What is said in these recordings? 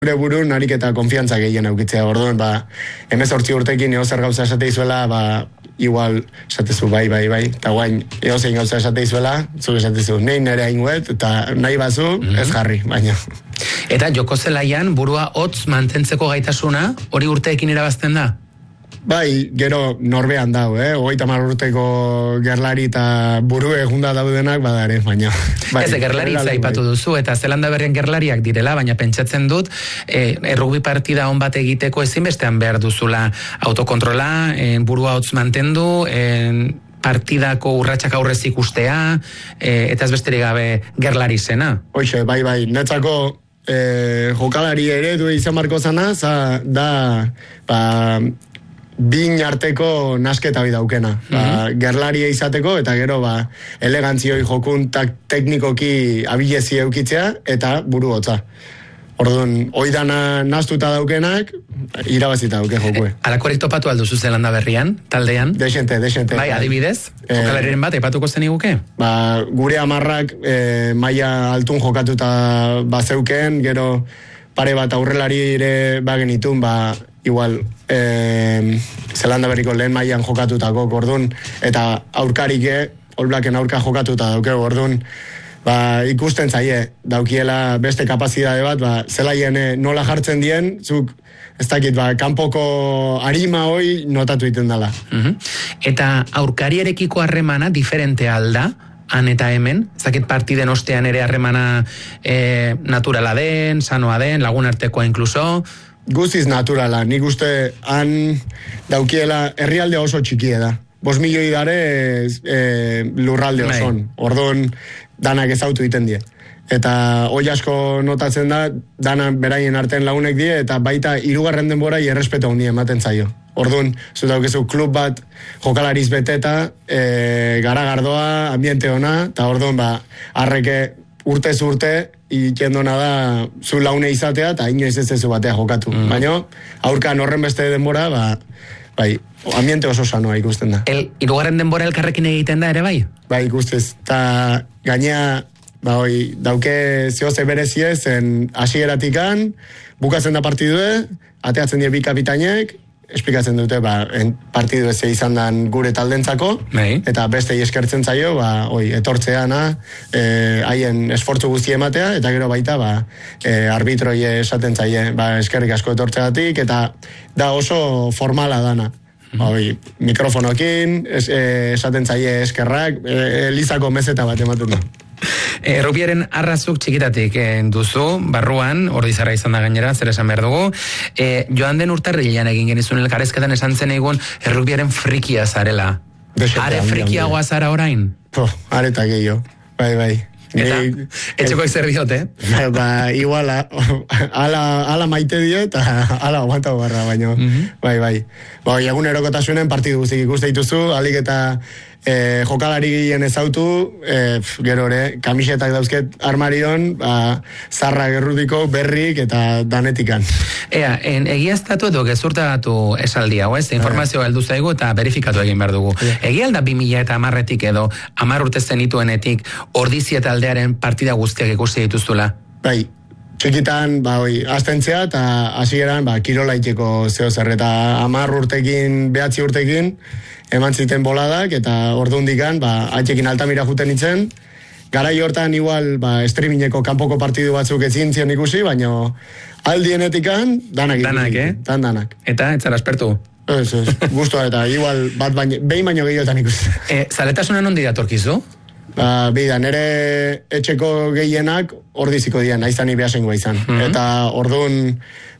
gure burun harik eta konfiantza gehien aukitzea. Orduan, 18 urtekin zer gauza esate izuela, igual esatezu, bai, eta guain, zein gauza esate izuela, zuk esatezu, nire hainguet, eta nahi bazu, ez jarri, baina. Eta joko zelaian, burua hotz mantentzeko gaitasuna, hori urteekin irabazten da? Bai, gero norbean dau, 30 urteko gerlari eta buru egunda daudenak badare, baina. Ez, gerlari zaipatu duzu, eta Zelanda Berrien gerlariak direla, baina pentsatzen dut, errugbi partida on bat egiteko ezinbestean behar duzula autokontrola, burua hotz mantendu, partidako urratsak aurrez ikustea, eta ez besterik gabe gerlari zena. Hoxe, bai, netzako jokalari ere du izan marko zana, da, bin arteko nasketa hori daukena. Gerlaria izateko, eta gero elegantzioi jokun teknikoki abilezi eukitzea, eta buru hotza. Orduan, hoi dana naztuta daukenak, irabazita dauke jokue. Alakorik topatu alduzu Zelanda Berrian, taldean? Desente. Bai, adibidez? Jokalariren bat, epatuko zen iguke? Gure amarrak maila altun jokatuta bazeuken, gero pare bat aurrelari ere bagenitun, igual Zelanda Berriko lehen mailan jokatutako, orduan, eta aurkarike, All Blacken aurka jokatuta dauke, orduan, ikusten zaie, daukiela beste kapazidade bat, zelaien nola jartzen dien, zuk, ez dakit, kanpoko arima hoi notatu iten dela. Eta aurkarierekiko harremana diferente alda, han eta hemen, ez dakit partiden ostean ere harremana naturala den, sanoa den, lagun artekoa inkluso? Guztiz naturala, nik uste han daukiela herrialde oso txikie da. 5 milioi dare lurralde oson. Orduan, danak ezautu iten die. Eta hoi asko notatzen da, dana beraien artean lagunek die, eta baita 3. denbora errespeto handi ematen zaio. Orduan, zu daukezu klub bat jokalariz beteta, garagardoa, ambiente ona, eta orduan, harreke urtez urte, ikendona da zu laune izatea, eta inoiz ez zu batea jokatu. Baina, aurkan horren beste denbora, ambiente oso sanoa ikusten da. 3. denbora elkarrekin egiten da ere bai? Bai, ikustez. Eta gainea, dauke zioze berezie, zen hasieratikan, bukatzen da partidue, ateatzen die bi kapitainek, esplikatzen dute, partidu ez izan dan gure taldentzako, eta beste eskertzen zaio, etortzeana, haien esfortzu guzti ematea, eta gero baita, arbitroi esaten zaie, eskerrik asko etortzeatik, eta da oso formala dana. Mikrofonokin, esaten zaie eskerrak, Elizako meseta bat ematen da. Errubiaren arrazuk txikitatik duzu, barruan, ordizarra izan da gainera, zer esan behar dugu. Joan den urtarrilean egin genizun elkarrezketan esan zen egun errubiaren frikia zarela. Are frikiagoa zara orain? Areta gehiago, bai. Eta, etxeko zer diote? Igual, ala maite dio eta ala aguanta barra, baina, bai. Egun erokotasunen partidu guztik ikuste dituzu, alik eta jokalari gehien ezautu, gero ere, kamisetak dauzket armarion, zarra gerrudiko berrik eta danetikan. Egiaztatu edo gezurtatu esaldi hau, informazioa heldu zaigu eta verifikatu egin behar dugu. Egialda 2010etik edo 10 urte zenituenetik ordizi taldearen partida guztiak ikusi dituzula? Bai, txikitan, astentzea eta hasieran kirolaiteko zeo zer, eta 10 urtekin, 9 urtekin, eman ziten boladak, eta ordundikan, haitzekin Altamira juten itzen, garai hortan igual, streamingeko kanpoko partidu batzuk ezin zion ikusi, baina aldienetikan, danak ikusi. Danak. Eta, etzara aspertu? Ez, guztua, eta igual, behin baino gehiotan ikusi. Zaletasunan ondi datorkizu? Bida, nire etxeko gehienak ordiziko dian, aizan ibeasengoa izan. Eta orduan,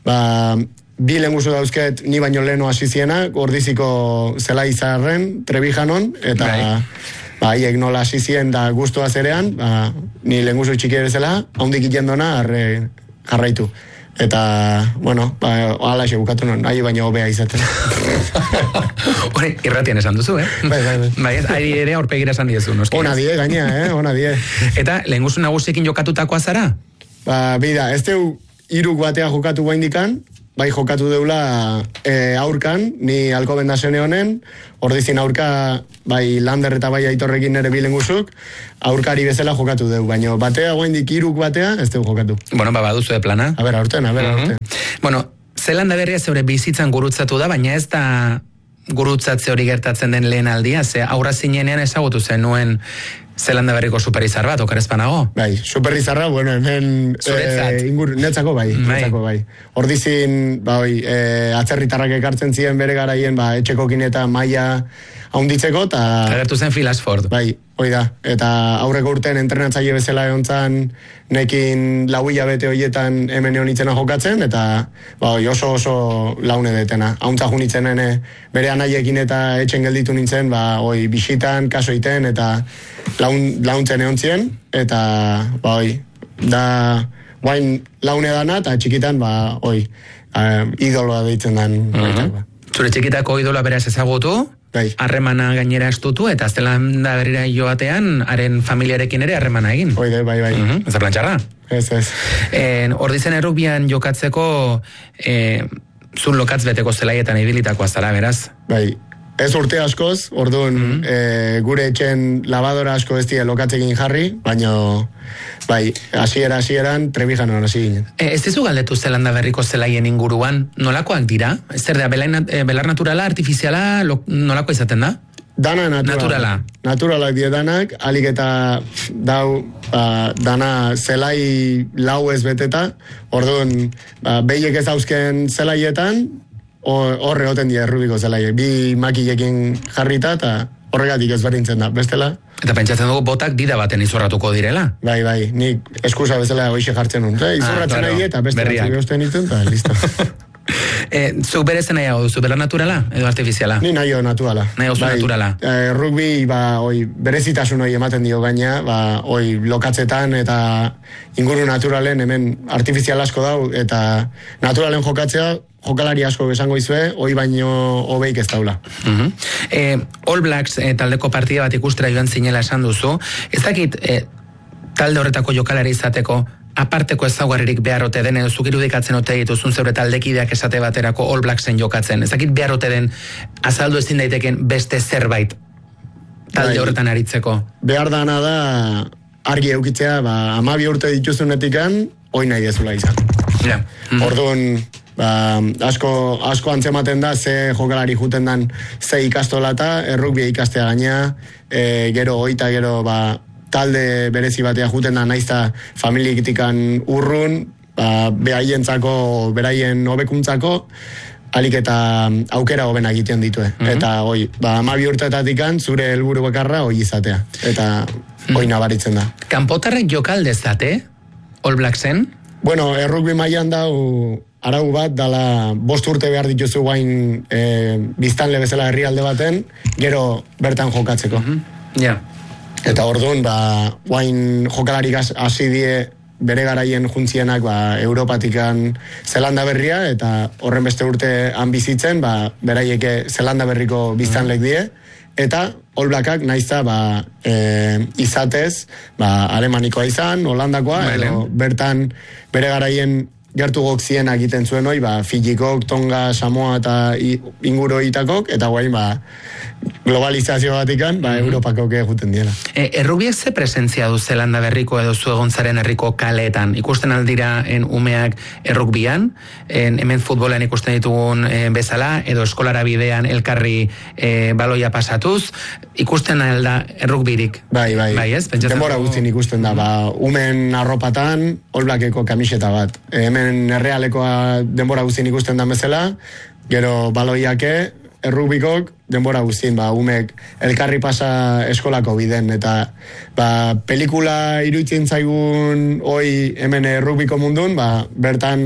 bi lenguzu dauzket ni baino leheno asizienak, ordiziko zela izarren, Trebijanon, eta haiek nola asizien da guztua zerean, ni lenguzu txiki ere zela, haundik ikendona jarraitu. Eta, ala xe bukatu non, ahi baino hobea izaten. Hore, irratian esan duzu, Bai, ari ere aurpegira esan diezu, noski. Ona die, gaina, ona die. Eta, lehenguzu nagusiekin jokatutakoa zara? Bida, ez teu iruk batea jokatu guaindikan, bai jokatu deula aurkan, ni Alcobendasen honen, ordizin aurka, bai Lander eta bai Aitorrekin ere bilenguzuk, aurkari bezala jokatu deu, baina batea, guaindik iruk batea, ez deu jokatu. Bueno, baduzu de plana. A ber, aurten. Bueno, Zelanda Berria zeure bizitzan gurutzatu da, baina ez da gurutzatze hori gertatzen den lehen aldia, ze aurra zinenean ezagutu zenuen Zelanda Berriko superizar bat, okarezpanago? Bai, superizarra, bueno, hemen netzako bai. Ordizin, atzerritarrak ekartzen ziren bere garaien, etxekokin eta maila haunditzeko, eta... Agertu zen Phil Ashford. Bai, hoi da. Eta aurreko urten entrenatzaile bezala egontzan, nekin 4 hilabete horietan hemen egon jokatzen, eta oso laune detena. Hauntza junitzen bere anaiekin eta etxen gelditu nintzen, bisitan, kaso iten, eta launtzen egon zien, eta da guain laune dana, eta txikitan, idoloa deitzen dan. Zure txikitako idola beraz ezagutu? Harremana gainera estutu, eta Zelanda Berrira joatean, haren familiarekin ere harremana egin. Bai. Ez da plantxarra? Ez. Ordizen errukbian jokatzeko, zun lokatz beteko zelaietan ibilitakoa zara, beraz? Bai. Ez urte askoz, orduan gure etxen labadora asko ez dira lokatzekin jarri, baina hasieran Trebijanoan hasi ginen. Ez dizu galdetu Zelanda Berriko zelaien inguruan, nolakoak dira? Ez zer da, belar naturala, artifiziala, nolako izaten da? Dana naturala. Naturalak die danak, alik eta dana zelai lau ez beteta, orduan behiek ez dauzken zelaietan, horre hoten dira errubiko zelaiek, 2 makilekin jarrita eta horregatik ez berdintzen da, bestela. Eta pentsatzen dugu botak dida baten izorratuko direla? Bai, nik eskusa bezala hoxe jartzen nun. Izorratzen nahi eta beste batzuk eusten ditun, eta listo. Zuk berezen nahiago duzu, belar naturala edo artifiziala? Ni nahiago naturala. Naturala. Rugby berezitasun hori ematen dio gaina, lokatzetan eta inguru naturalen hemen artifizial asko dau, eta naturalen jokatzea jokalari asko esango izue, hoi baino hobeik ez daula. All Blacks taldeko partida bat ikustera joan zinela esan duzu, ez dakit talde horretako jokalari izateko aparteko ezaugarririk beharrote den, edo zuk irudikatzen ote dituzun zeure taldekideak esate baterako All Blacksen jokatzen, ez dakit beharrote den azaldu ezin daiteken beste zerbait talde horretan aritzeko? Behar dana da argi eukitzea, 12 urte dituzunetikan, hoi nahi dezula izan. Orduan, asko antzematen da, ze jokalari juten dan ze ikastolata, errukbia ikastea gaina, gero talde berezi batea juten da naizta familikitikan urrun, behaientzako, beraien hobekuntzako, alik eta aukera hobena egiten ditue. Eta 12 urteetatikan zure helburu bakarra hoi izatea. Eta hoi nabaritzen da. Kanpotarrek jokaldezate, All Blacksen? Bueno, errukbi mailan dau arau bat, dala 5 urte behar dituzu guain biztanle bezala herrialde baten, gero bertan jokatzeko. Eta orduan, guain jokalarik hasi die bere garaien juntzienak Europatikan Zelanda Berria, eta horren beste urte han bizitzen, beraieke Zelanda Berriko biztanlek die, eta All Blackak naizta izatez, Alemanikoa izan, Holandakoa, edo bertan bere garaien gertu gokzien egiten zuen hoi, Fijikok, Tonga, Samoa eta inguru itakok, eta guain globalizazio batikan, Europakok eguten diela. Errubiek ze presentzia du Zelanda Berriko edo zuegontzaren herriko kaleetan? Ikusten aldira umeak errukbian, hemen futbolean ikusten ditugun bezala, edo eskolara bidean elkarri baloia pasatuz, ikusten alda errukbirik? Bai, denbora guztien ikusten da, umen arropatan, All Blackeko kamiseta bat. Hemen errealekoa denbora guztien ikusten da bezala, gero baloiake, errukbikok denbora guztien, umek elkarri pasa eskolako biden, eta pelikula iruditzen zaigun hoi hemen errukbiko mundun, bertan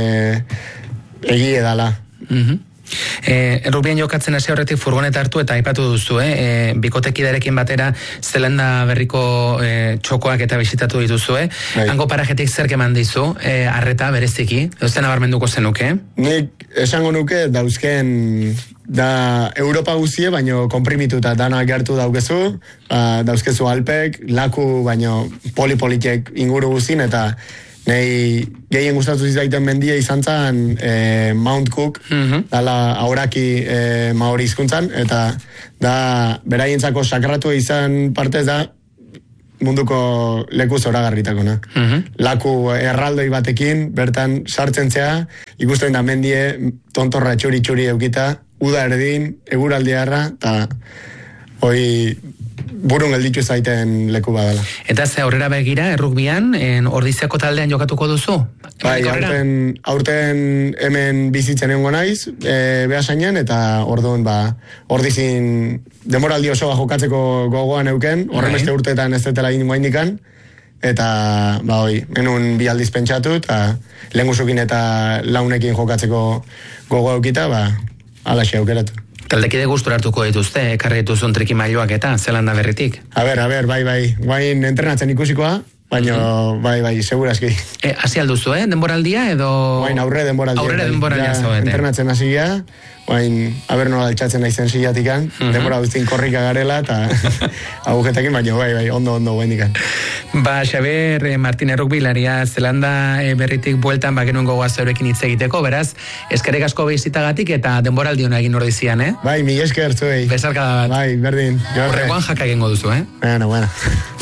egie dala. Errukbien jokatzen hasi horretik furgoneta hartu eta aipatu duzu, bikotekiderekin batera Zelanda Berriko txokoak eta bisitatu dituzu, hango parajetik zer keman dizu, arreta bereziki, edo nabarmenduko zenuke? Nik esango nuke dauzken da Europa guzie, baino komprimituta dana gertu daukezu, dauzkezu Alpek, laku, baino polipolitek inguru guzin, eta Nei gehien gustatu zizaiten mendia izan zen Mount Cook, dala auraki maori hizkuntzan, eta da beraientzako sakratu izan partez da munduko leku zoragarritakona. Laku erraldoi batekin, bertan sartzen zea, ikusten da mendie tontorra txuri-txuri eukita, uda erdin, eguraldiarra, eta hoi burun gelditu zaiten leku badala. Eta ze aurrera begira, errugbian, Ordiziako taldean jokatuko duzu? Bai, aurten hemen bizitzen egongo naiz, Beasainen, eta orduan, Ordizin demoraldi osoa jokatzeko gogoan euken, horren beste urteetan ez detela egin guaindikan, eta, menun bi aldiz pentsatu, eta lehengusukin eta launekin jokatzeko gogoa eukita, alaxe aukeratu. Taldekide gustura hartuko dituzte, ekarri dituzun trikimailuak eta Zelanda berritik. A ber, bai. Guain entrenatzen ikusikoa, baina, bai, segurazki. Hasi alduzu, denboraldia edo... Guain aurre denboraldia. Aurre denboraldia zoete. Entrenatzen hasia, guain, nola altxatzen naizen zilatikan, denbora guztin korrika garela, eta agujetakin, baina, bai, ondo guain dikan. Xaber Martin errukbilaria Zelanda berritik bueltan genuen gogoaz eurekin hitz egiteko, beraz, eskerrik asko bizitagatik eta denboraldi hona egin ordizian, Bai, mi esker zuei. Besarkada bat. Bai, berdin. Horregoan jaka egingo duzu, Bueno.